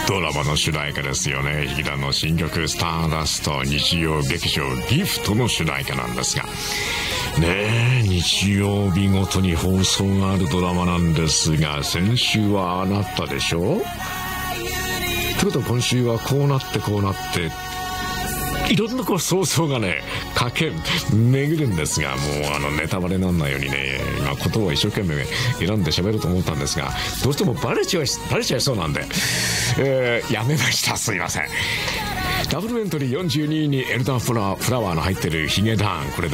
ドラマの主題歌ですよね。ヒゲダンの新曲スターダスト、日曜劇場ギフトの主題歌なんですがね、日曜日ごとに放送があるドラマなんですが、先週はあなたでしょ。ということは今週はこうなってこうなっていろんな想像がね巡るんですが、もうネタバレにならないようにね、今言葉を一生懸命選んで喋ると思ったんですが、どうしてもバレちゃいそうなんで、やめました。すいません。ダブルエントリー42位にエルダーフラワーの入ってるヒゲダン、これで